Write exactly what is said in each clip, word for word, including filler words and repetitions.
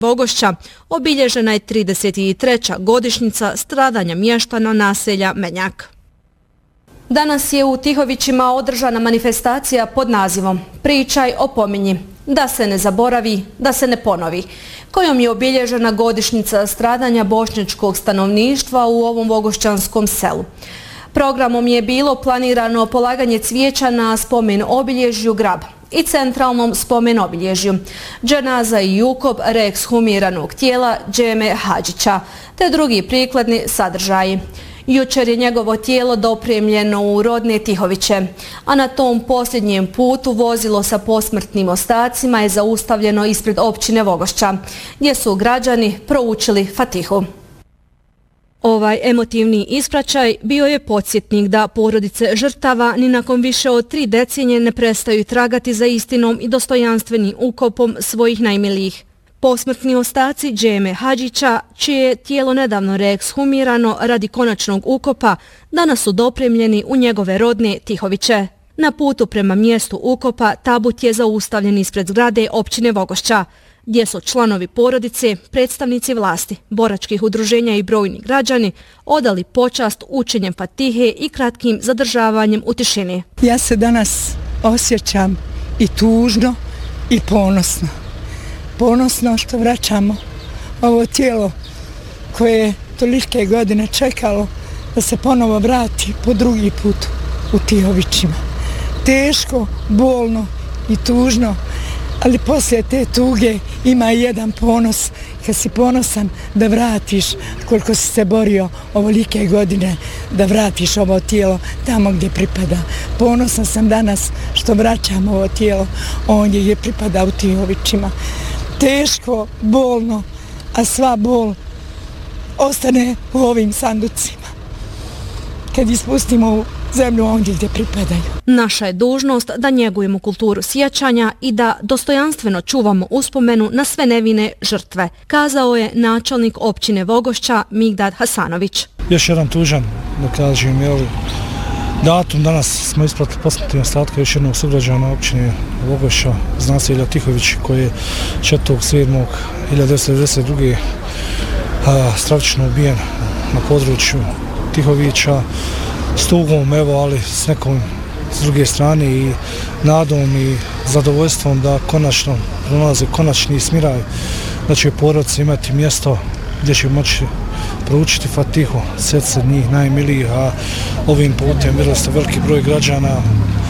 Vogošća obilježena je trideset treća godišnjica stradanja mještana naselja Menjak. Danas je u Tihovićima održana manifestacija pod nazivom Pričaj o pominji, da se ne zaboravi, da se ne ponovi, kojom je obilježena godišnjica stradanja bošnjačkog stanovništva u ovom vogošćanskom selu. Programom je bilo planirano polaganje cvijeća na spomen obilježju Grab i centralnom spomen obilježju, dženaza i ukop reekshumiranog tijela Džeme Hadžića, te drugi prikladni sadržaji. Jučer je njegovo tijelo dopremljeno u rodne Tihoviće, a na tom posljednjem putu vozilo sa posmrtnim ostacima je zaustavljeno ispred općine Vogošća, gdje su građani proučili Fatihu. Ovaj emotivni ispraćaj bio je podsjetnik da porodice žrtava ni nakon više od tri decenije ne prestaju tragati za istinom i dostojanstvenim ukopom svojih najmilijih. Posmrtni ostaci Džeme Hadžića, čije je tijelo nedavno reekshumirano radi konačnog ukopa, danas su dopremljeni u njegove rodne Tihoviće. Na putu prema mjestu ukopa tabut je zaustavljen ispred zgrade općine Vogošća, gdje su članovi porodice, predstavnici vlasti, boračkih udruženja i brojni građani odali počast učenjem Fatihe i kratkim zadržavanjem u tišini. Ja se danas osjećam i tužno i ponosno. Ponosno što vraćamo ovo tijelo koje je tolike godine čekalo da se ponovo vrati po drugi put u Tihovićima. Teško, bolno i tužno, ali poslije te tuge ima jedan ponos, kad si ponosan da vratiš koliko si se borio ovolike godine, da vratiš ovo tijelo tamo gdje pripada. Ponosna sam danas što vraćam ovo tijelo ondje gdje pripada u Tihovićima. Teško, bolno, a sva bol ostane u ovim sanducima kad ispustimo u zemlju ondje gdje pripadaju. Naša je dužnost da njegujemo kulturu sjećanja i da dostojanstveno čuvamo uspomenu na sve nevine žrtve, kazao je načelnik općine Vogošća Migdad Hasanović. Još jedan tužan, da kažem, jel, datum, danas smo ispratili posmrtne ostatke još jednog sugrađana općine Vogošća iz naselja Tihović, koji je četvrtog sedmog hiljadu devetsto devedeset druge. stravično ubijen na području Tihovića s tugom, evo, ali s nekom s druge strane i nadom i zadovoljstvom da konačno pronalaze konačni smiraj, da će porodice imati mjesto gdje će moći proučiti Fatihu, sjet se njih najmilijih, a ovim putem vidjeli ste veliki broj građana,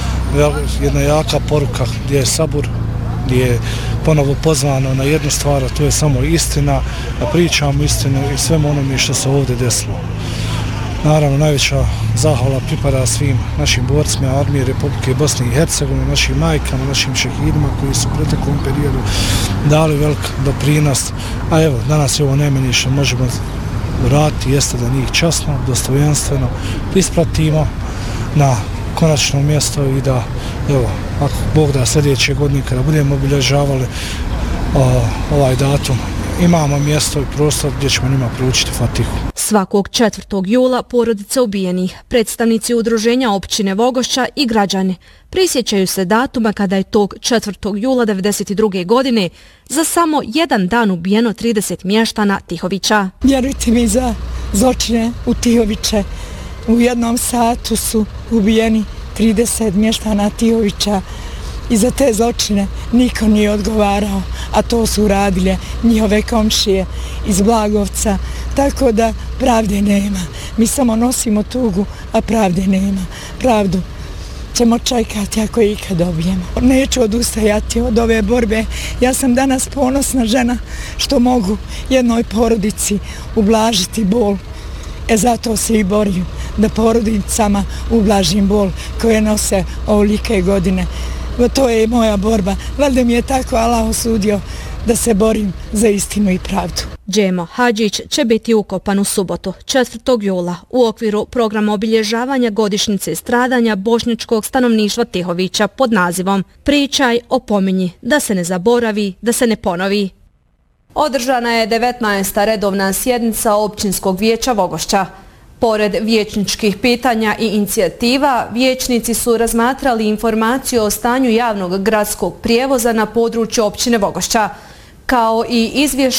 jedna jaka poruka gdje je sabur, gdje je ponovo pozvano na jednu stvar, a to je samo istina, da pričamo istinu i svemu onome što se ovdje desilo. Naravno, najveća zahvala pripada svim našim borcima armije Republike Bosne i Hercegovine, našim majkama, našim šehidima koji su u proteklom periodu dali velik doprinos. A evo, danas je ovo najmanje što možemo uraditi, jeste da njih časno, dostojanstveno ispratimo na konačno mjesto i da, evo, ako Bog da sljedeće godine kada budemo obilježavali o, ovaj datum, imamo mjesto i prostor gdje ćemo njima proučiti Fatihu. Svakog četvrtog jula porodice ubijenih, predstavnici udruženja općine Vogošća i građani prisjećaju se datuma kada je tog četvrtog jula devedeset druge. godine za samo jedan dan ubijeno trideset mještana Tihovića. Vjerujte mi, za zločine u Tihoviće u jednom satu su ubijeni trideset mještana Tihovića i za te zločine niko nije odgovarao, a to su uradile njihove komšije iz Blagovca, tako da pravde nema. Mi samo nosimo tugu, a pravde nema. Pravdu ćemo čekati ako je ikad dobijemo. Neću odustajati od ove borbe. Ja sam danas ponosna žena što mogu jednoj porodici ublažiti bol. E zato se i borim da porodicama ublažim bol koje nose ovolike godine. To je moja borba. Valjda mi je tako Allah osudio da se borim za istinu i pravdu. Džemo Hadžić će biti ukopan u subotu, četvrtog jula, u okviru programa obilježavanja godišnjice stradanja bošnjačkog stanovništva Tihovića pod nazivom Pričaj o pominji, da se ne zaboravi, da se ne ponovi. Održana je devetnaesta redovna sjednica općinskog vijeća Vogošća. Pored vijećničkih pitanja i inicijativa, vijećnici su razmatrali informaciju o stanju javnog gradskog prijevoza na području općine Vogošća, kao i izvješće